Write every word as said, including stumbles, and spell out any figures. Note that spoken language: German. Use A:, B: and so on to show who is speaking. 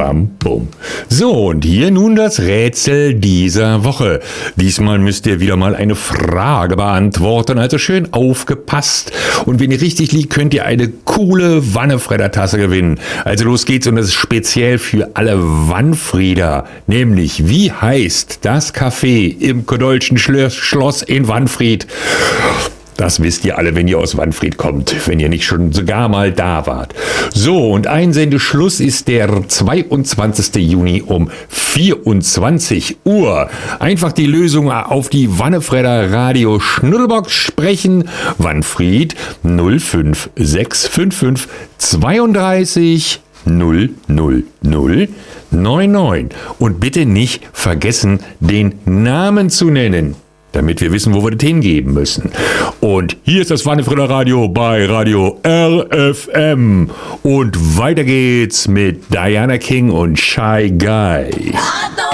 A: bam, bum. So, und hier nun das Rätsel dieser Woche. Diesmal müsst ihr wieder mal eine Frage beantworten, also schön aufgepasst. Und wenn ihr richtig liegt, könnt ihr eine coole Wannefredder-Tasse gewinnen. Also los geht's, und das ist speziell für alle Wannfrieder. Nämlich, wie heißt das Café im Kodolschen Schloss in Wannfried? Das wisst ihr alle, wenn ihr aus Wannfried kommt, wenn ihr nicht schon sogar mal da wart. So, und Einsendeschluss ist der zweiundzwanzigsten Juni um vierundzwanzig Uhr. Einfach die Lösung auf die Wannefredder Radio Schnuddelbox sprechen. Wannfried null fünf sechs fünf fünf zweiunddreißig null null null neun neun. Und bitte nicht vergessen, den Namen zu nennen, damit wir wissen, wo wir das hingeben müssen. Und hier ist das Wannefredder Radio bei Radio R F M. Und weiter geht's mit Diana King und Shy Guy.